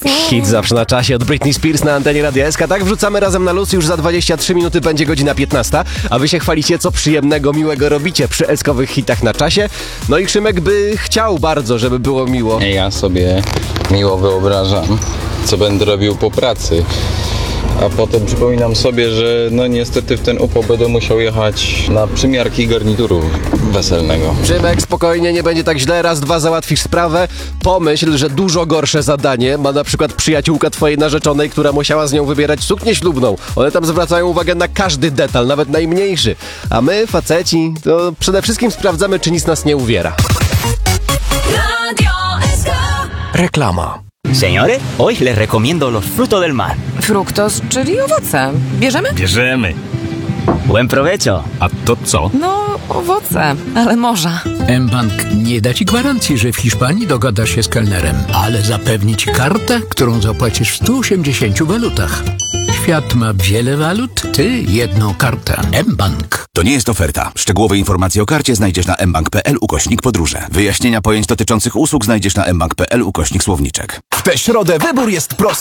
Hit zawsze na czasie od Britney Spears na antenie Radia SK. Tak wrzucamy razem na luz, już za 23 minuty będzie godzina 15, a wy się chwalicie, co przyjemnego, miłego robicie przy eskowych hitach na czasie. No i Szymek by chciał bardzo, żeby było miło. Ja sobie miło wyobrażam, co będę robił po pracy. A potem przypominam sobie, że no niestety w ten upał będę musiał jechać na przymiarki garnituru weselnego. Szymek, spokojnie, nie będzie tak źle, raz, dwa załatwisz sprawę. Pomyśl, że dużo gorsze zadanie ma na przykład przyjaciółka twojej narzeczonej, która musiała z nią wybierać suknię ślubną. One tam zwracają uwagę na każdy detal, nawet najmniejszy. A my, faceci, to przede wszystkim sprawdzamy, czy nic nas nie uwiera. Reklama. Señores, hoy les recomiendo los frutos del mar. Fruktos, czyli owoce. Bierzemy? Bierzemy. Buen provecho. A to co? No, owoce, ale morza. mBank nie da ci gwarancji, że w Hiszpanii dogadasz się z kelnerem, ale zapewni ci kartę, którą zapłacisz w 180 walutach. Świat ma wiele walut, ty jedną kartę. mBank. To nie jest oferta. Szczegółowe informacje o karcie znajdziesz na mbank.pl/podróże. Wyjaśnienia pojęć dotyczących usług znajdziesz na mbank.pl/słowniczek. W tę środę wybór jest prosty.